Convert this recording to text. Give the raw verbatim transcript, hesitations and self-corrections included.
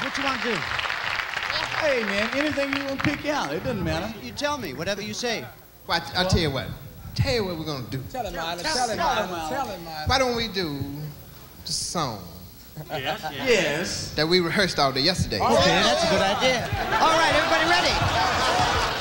What you want to do? Hey, man, anything you want to pick out. It doesn't matter. You tell me, whatever you say. Well, I, I tell you what. Tell you what we're gonna do. Tell him, Milo. Tell- Tell him, tell him, Milo. Milo. Tell him, Milo. Why don't we do the song Yes, yes. Yes. that we rehearsed all day yesterday? Okay, that's a good idea. All right, everybody ready?